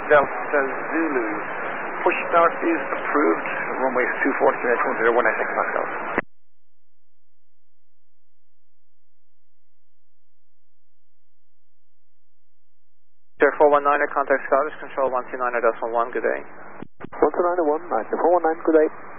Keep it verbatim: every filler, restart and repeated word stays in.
Delta Zulu. Push start is approved. Runway two four three, one zero one nine six Pascal. four one niner, contact Scottish Control one two niner decimal one, good day. one two niner one, nine four one nine, good day.